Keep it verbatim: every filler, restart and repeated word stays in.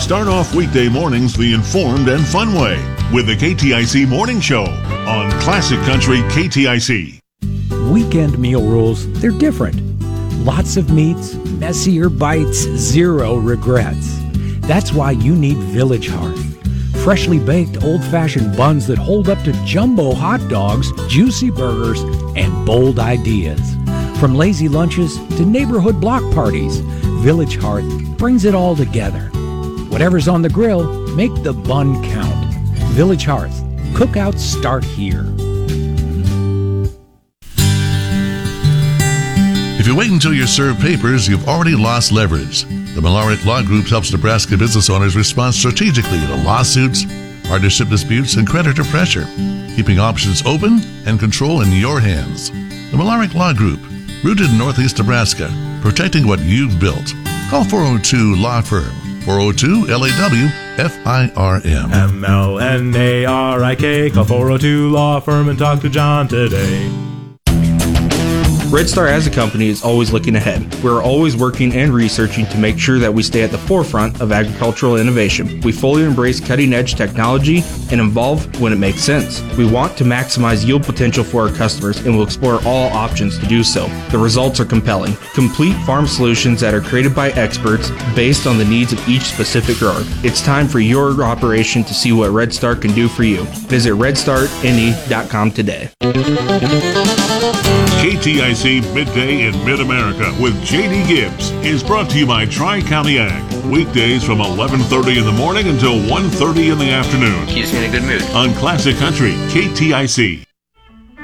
Start off weekday mornings the informed and fun way with the K T I C Morning Show on Classic Country K T I C. Weekend meal rules, they're different. Lots of meats, messier bites, zero regrets. That's why you need Village Hearth. Freshly baked old-fashioned buns that hold up to jumbo hot dogs, juicy burgers, and bold ideas. From lazy lunches to neighborhood block parties, Village Hearth brings it all together. Whatever's on the grill, make the bun count. Village Hearth. Cookouts start here. If you wait until you're served papers, you've already lost leverage. The Millaric Law Group helps Nebraska business owners respond strategically to lawsuits, partnership disputes, and creditor pressure, keeping options open and control in your hands. The Millaric Law Group, rooted in Northeast Nebraska, protecting what you've built. Call four oh two Law Firm, four oh two L A W F I R M. M L N A R I K, call four oh two Law Firm and talk to John today. Red Star as a company is always looking ahead. We're always working and researching to make sure that we stay at the forefront of agricultural innovation. We fully embrace cutting-edge technology and evolve when it makes sense. We want to maximize yield potential for our customers and will explore all options to do so. The results are compelling. Complete farm solutions that are created by experts based on the needs of each specific grower. It's time for your operation to see what Red Star can do for you. Visit red star n e dot com today. K T I C Midday in Mid-America with J D Gibbs is brought to you by Tri-County Ag. Weekdays from eleven thirty in the morning until one thirty in the afternoon. Keeps me in a good mood. On Classic Country K T I C.